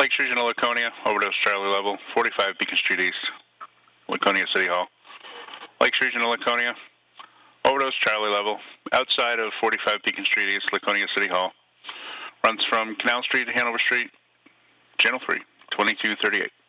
Lakes Region of Laconia, Overdose Charlie level, 45 Beacon Street East, Laconia City Hall. Lakes Region of Laconia, Overdose Charlie level, outside of 45 Beacon Street East, Laconia City Hall. Runs from Canal Street to Hanover Street, Channel 3, 2238.